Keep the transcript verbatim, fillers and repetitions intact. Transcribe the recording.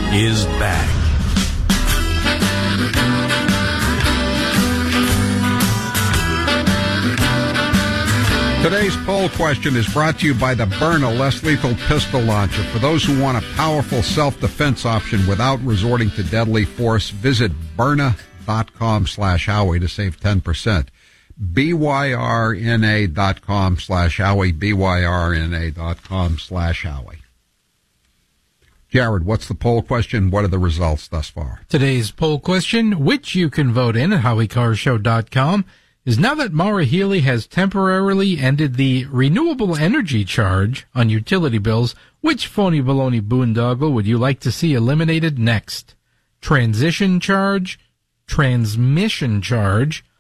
is back. Today's poll question is brought to you by the Byrna Less Lethal Pistol Launcher. For those who want a powerful self-defense option without resorting to deadly force, visit Byrna.com slash Howie to save ten percent. B-Y-R-N-A.com slash Howie, B-Y-R-N-A.com slash Howie. Jared, what's the poll question? What are the results thus far? Today's poll question, which you can vote in at Howie Car Show dot com, is now that Maura Healey has temporarily ended the renewable energy charge on utility bills, which phony baloney boondoggle would you like to see eliminated next? Transition charge, transmission charge,